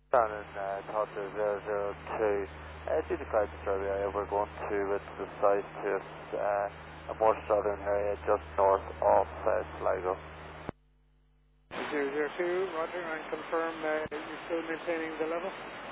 Down in Tulsa 002. Due to cloud disturbing area, we're going to the south to a more southern area just north of Sligo. 002, roger, and confirm you're still maintaining the level?